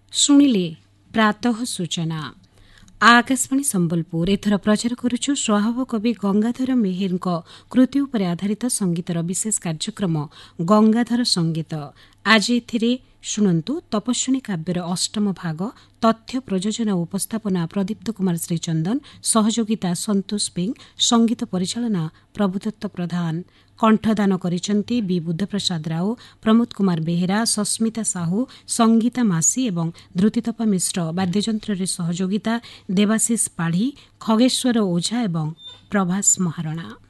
ଶୁଣିଲେ ପ୍ରାତଃ ସୂଚନା। ଆକାଶବାଣୀ ସମ୍ବଲପୁର ଏଥର ପ୍ରଚାର କରୁଛୁ ସ୍ୱଭାବ କବି ଗଙ୍ଗାଧର ମେହେରଙ୍କ କୃତି ଉପରେ ଆଧାରିତ ସଙ୍ଗୀତର ବିଶେଷ କାର୍ଯ୍ୟକ୍ରମ ଗଙ୍ଗାଧର ସଙ୍ଗୀତ। ଆଜି ଏଥିରେ ଶୁଣନ୍ତୁ ତପସ୍ୱିନୀ କାବ୍ୟର ଅଷ୍ଟମ ଭାଗ। ତଥ୍ୟ ପ୍ରଯୋଜନା ଓ ଉପସ୍ଥାପନା ପ୍ରଦୀପ୍ତ କୁମାର ଶ୍ରୀଚନ୍ଦନ, ସହଯୋଗିତା ସନ୍ତୋଷ ବେଙ୍ଗ, ସଙ୍ଗୀତ ପରିଚାଳନା ପ୍ରଭୁଦତ୍ତ ପ୍ରଧାନ। କଣ୍ଠଦାନ କରିଛନ୍ତି ବି ବୁଦ୍ଧପ୍ରସାଦ ରାଓ, ପ୍ରମୋଦ କୁମାର ବେହେରା, ସସ୍ମିତା ସାହୁ, ସଙ୍ଗୀତା ମାସି ଏବଂ ଧୃତିତପା ମିଶ୍ର। ବାଦ୍ୟଯନ୍ତ୍ରରେ ସହଯୋଗିତା ଦେବାଶିଷ ପାଢ଼ୀ, ଖଗେଶ୍ୱର ଓଝା ଏବଂ ପ୍ରଭାସ ମହାରଣା।